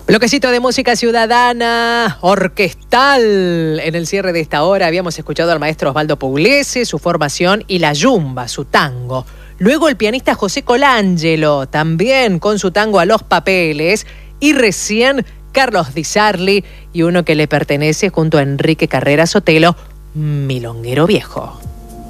Bloquecito de música ciudadana, orquestal. En el cierre de esta hora habíamos escuchado al maestro Osvaldo Pugliese, su formación, y la yumba, su tango. Luego el pianista José Colangelo, también con su tango A los Papeles. Y recién Carlos Di Sarli y uno que le pertenece junto a Enrique Carrera Sotelo, Milonguero Viejo.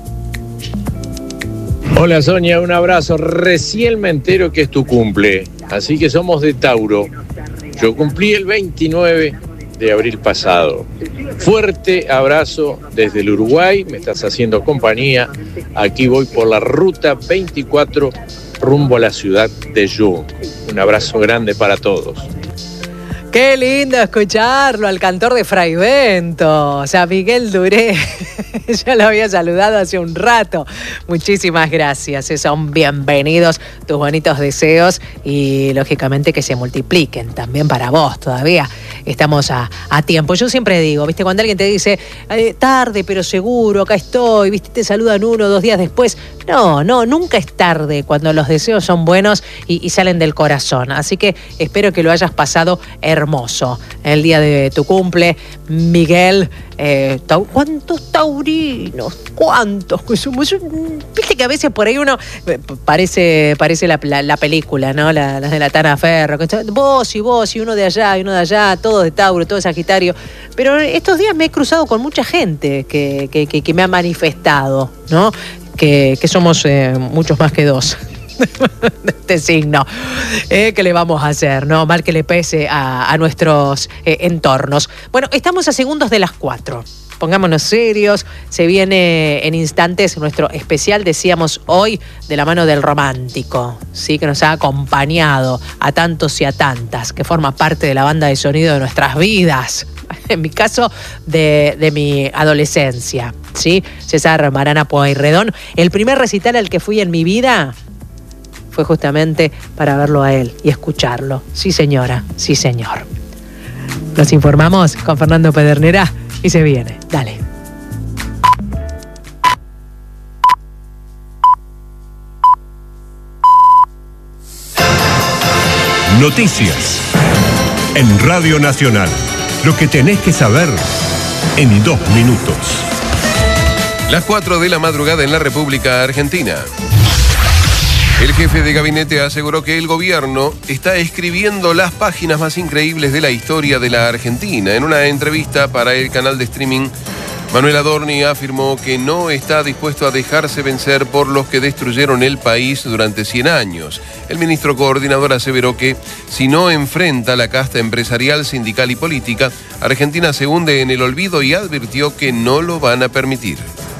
Hola Sonia, un abrazo. Recién me entero que es tu cumple, así que somos de Tauro. Yo cumplí el 29 de abril pasado. Fuerte abrazo desde el Uruguay, me estás haciendo compañía. Aquí voy por la ruta 24 rumbo a la ciudad de Jung. Un abrazo grande para todos. Qué lindo escucharlo al cantor de Fraivento, o sea, Miguel Duré. Ya lo había saludado hace un rato. Muchísimas gracias, son bienvenidos tus bonitos deseos y lógicamente que se multipliquen también para vos todavía. Estamos a tiempo. Yo siempre digo, ¿viste? Cuando alguien te dice, tarde pero seguro, acá estoy, ¿viste? Te saludan 1 o 2 días después. No, nunca es tarde cuando los deseos son buenos y salen del corazón. Así que espero que lo hayas pasado hermoso el día de tu cumple, Miguel. ¿Cuántos taurinos? ¿Cuántos? Viste que a veces por ahí uno parece la película, ¿no? Las de la Tana Ferro. Vos y uno de allá, todos de Tauro, todo de Sagitario. Pero estos días me he cruzado con mucha gente que me ha manifestado, ¿no? Que somos muchos más que 2. De este signo. ¿Qué le vamos a hacer? No, mal que le pese a nuestros entornos. Bueno, estamos a segundos de las 4. Pongámonos serios. Se viene en instantes nuestro especial, decíamos hoy, de la mano del romántico, ¿sí? Que nos ha acompañado a tantos y a tantas, que forma parte de la banda de sonido de nuestras vidas. En mi caso, de mi adolescencia, ¿sí? César Marana Pueyrredón. El primer recital al que fui en mi vida fue justamente para verlo a él y escucharlo. Sí, señora, sí, señor. Nos informamos con Fernando Pedernera y se viene. Dale. Noticias en Radio Nacional. Lo que tenés que saber en 2 minutos. Las 4 de la madrugada en la República Argentina. El jefe de gabinete aseguró que el gobierno está escribiendo las páginas más increíbles de la historia de la Argentina. En una entrevista para el canal de streaming, Manuel Adorni afirmó que no está dispuesto a dejarse vencer por los que destruyeron el país durante 100 años. El ministro coordinador aseveró que si no enfrenta la casta empresarial, sindical y política, Argentina se hunde en el olvido y advirtió que no lo van a permitir.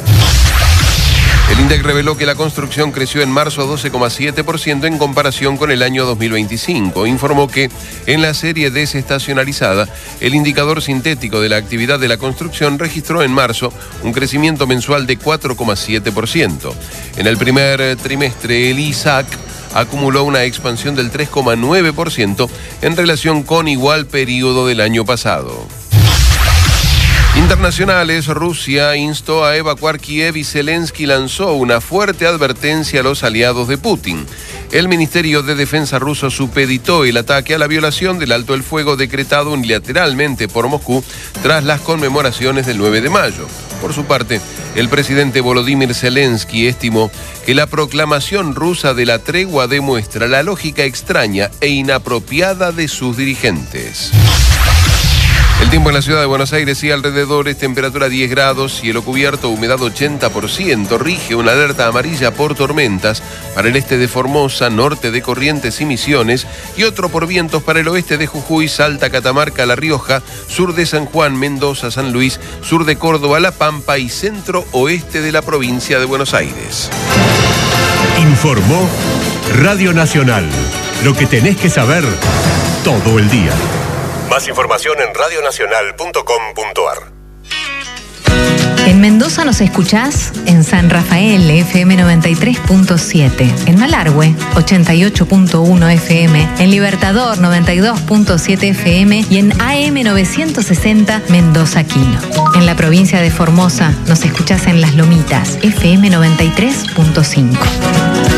El INDEC reveló que la construcción creció en marzo 12,7% en comparación con el año 2025. Informó que en la serie desestacionalizada, el indicador sintético de la actividad de la construcción registró en marzo un crecimiento mensual de 4,7%. En el primer trimestre, el ISAC acumuló una expansión del 3,9% en relación con igual periodo del año pasado. Internacionales, Rusia instó a evacuar Kiev y Zelensky lanzó una fuerte advertencia a los aliados de Putin. El Ministerio de Defensa ruso supeditó el ataque a la violación del alto el fuego decretado unilateralmente por Moscú tras las conmemoraciones del 9 de mayo. Por su parte, el presidente Volodymyr Zelensky estimó que la proclamación rusa de la tregua demuestra la lógica extraña e inapropiada de sus dirigentes. El tiempo en la ciudad de Buenos Aires y alrededores, temperatura 10 grados, cielo cubierto, humedad 80%, rige una alerta amarilla por tormentas para el este de Formosa, norte de Corrientes y Misiones, y otro por vientos para el oeste de Jujuy, Salta, Catamarca, La Rioja, sur de San Juan, Mendoza, San Luis, sur de Córdoba, La Pampa y centro-oeste de la provincia de Buenos Aires. Informó Radio Nacional. Lo que tenés que saber todo el día. Más información en radionacional.com.ar. En Mendoza nos escuchás en San Rafael, FM 93.7, en Malargüe, 88.1 FM, en Libertador, 92.7 FM y en AM 960 Mendoza Quino. En la provincia de Formosa nos escuchás en Las Lomitas, FM 93.5.